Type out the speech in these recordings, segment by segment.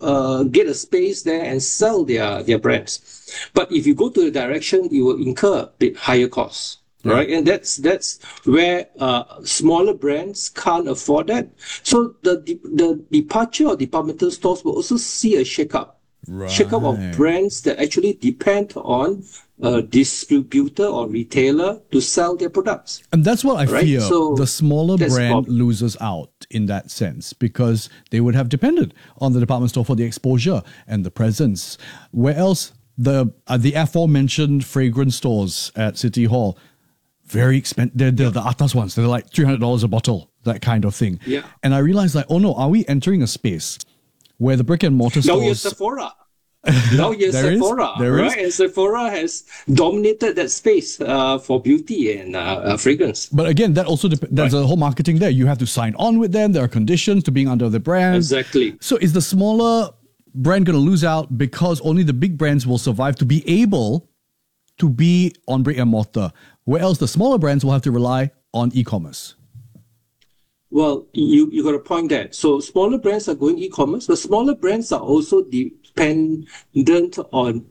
get a space there and sell their brands. But if you go to the direction, you will incur a bit higher costs. Yeah. Right, and that's where smaller brands can't afford that. So the departure of departmental stores will also see a shake-up of brands that actually depend on a distributor or retailer to sell their products. And that's what I Right? fear. So the smaller that's brand problem. loses out in that sense because they would have depended on the department store for the exposure and the presence. Where else the aforementioned fragrance stores at City Hall, very expensive. They're the atas ones. They're like $300 a bottle, that kind of thing. Yeah. And I realized like, oh no, are we entering a space where the brick and mortar Now you're stores... Sephora. Now you're There is, Sephora, there is. right? And Sephora has dominated that space for beauty and fragrance. But again, that also there's a whole marketing there. You have to sign on with them. There are conditions to being under the brand. Exactly. So is the smaller brand going to lose out because only the big brands will survive to be able to be on brick and mortar, where else the smaller brands will have to rely on e-commerce? Well, you got a point there. So smaller brands are going e-commerce, but smaller brands are also dependent on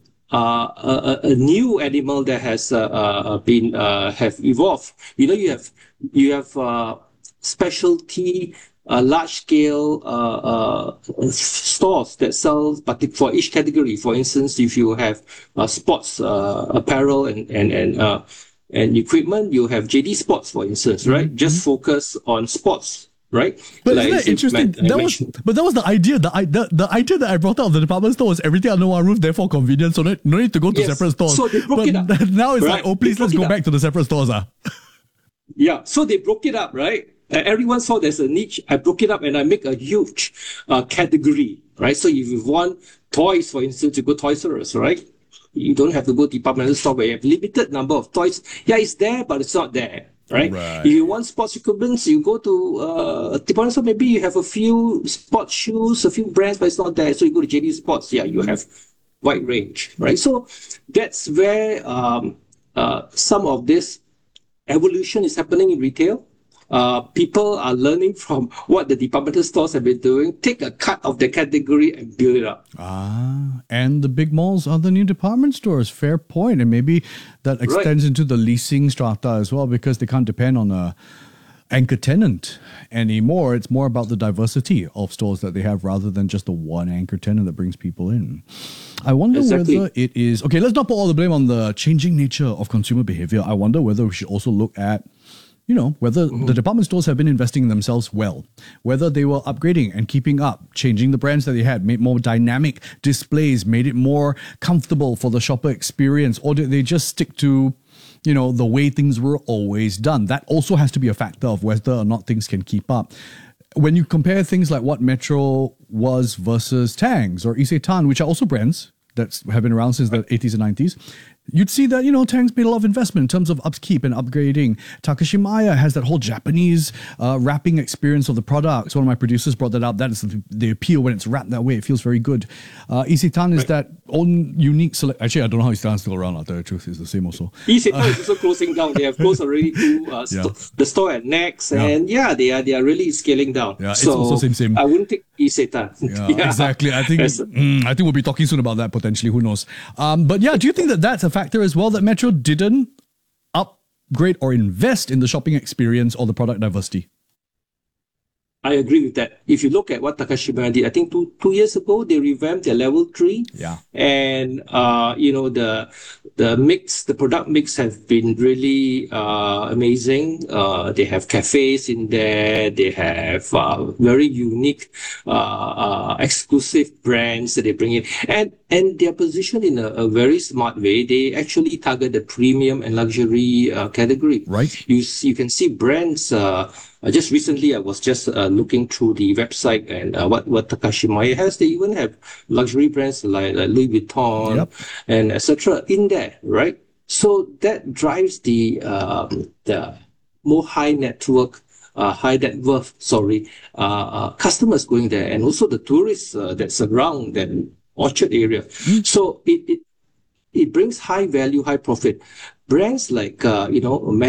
a new animal that has been have evolved. You know, you have specialty large scale stores that sell, but for each category. For instance, if you have sports apparel and equipment, you have JD Sports, for instance, right? Just focus on sports, right? But Like isn't that interesting? That was the idea. The idea that I brought out of the department store was everything under one roof, therefore convenient, so no need to go to separate stores. So they broke it up. Now it's right? like, oh, please, let's go back to the separate stores. Yeah, so they broke it up, right? Everyone saw there's a niche. I broke it up and I make a huge category, right? So if you want toys, for instance, you go Toys R Us, right? You don't have to go departmental store where you have limited number of toys. Yeah, it's there, but it's not there, right? If you want sports equipment, you go to departmental store. Maybe you have a few sports shoes, a few brands, but it's not there. So you go to JD Sports. Yeah, you have wide range, right? So that's where some of this evolution is happening in retail. People are learning from what the departmental stores have been doing, take a cut of the category and build it up. And the big malls are the new department stores. Fair point. And maybe that extends into the leasing strata as well, because they can't depend on a anchor tenant anymore. It's more about the diversity of stores that they have rather than just the one anchor tenant that brings people in. I wonder whether it is... Okay, let's not put all the blame on the changing nature of consumer behavior. I wonder whether we should also look at whether the department stores have been investing in themselves well, whether they were upgrading and keeping up, changing the brands that they had, made more dynamic displays, made it more comfortable for the shopper experience, or did they just stick to, the way things were always done? That also has to be a factor of whether or not things can keep up. When you compare things like what Metro was versus Tangs or Isetan, which are also brands that have been around since the 80s and 90s, you'd see that, Tangs made a lot of investment in terms of upkeep and upgrading. Takashimaya has that whole Japanese wrapping experience of the products. One of my producers brought that up. That is the appeal when it's wrapped that way. It feels very good. Isetan is that own unique select. Actually, I don't know how Isetan's still around. I'll tell you the truth. It's the same also. Isetan is also closing down. They have closed already the store at Next. And they are really scaling down. Yeah, so it's also same. I wouldn't take Isetan. Yeah, exactly. I think we'll be talking soon about that potentially. Who knows? But yeah, do you think that that's a factor as well, that Metro didn't upgrade or invest in the shopping experience or the product diversity? I agree with that. If you look at what Takashimaya did, I think two years ago, they revamped their level 3. Yeah. And, the mix, the product mix have been really amazing. They have cafes in there. They have very unique, exclusive brands that they bring in. And they're positioned in a very smart way. They actually target the premium and luxury category. Right. You can see brands... just recently, I was just looking through the website and what Takashimaya has. They even have luxury brands like Louis Vuitton and etc. in there, right? So that drives the more high net worth customers going there, and also the tourists that surround that Orchard area. So it brings high value, high profit. Brands like